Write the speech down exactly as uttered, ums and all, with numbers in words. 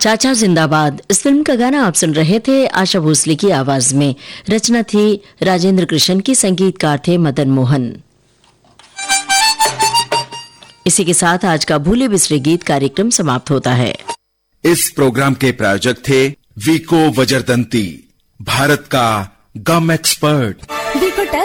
चाचा जिंदाबाद, इस फिल्म का गाना आप सुन रहे थे आशा भोसले की आवाज में। रचना थी राजेंद्र कृष्ण की, संगीतकार थे मदन मोहन। इसी के साथ आज का भूले बिसरे गीत कार्यक्रम समाप्त होता है। इस प्रोग्राम के प्रायोजक थे वीको वजरदंती, भारत का गम एक्सपर्ट।